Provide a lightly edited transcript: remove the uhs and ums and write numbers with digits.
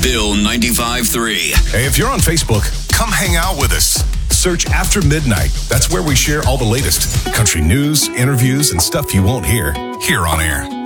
Bill 95.3. Hey, if you're on Facebook, come hang out with us. Search After Midnight. That's where we share all the latest country news, interviews, and stuff you won't hear here on air.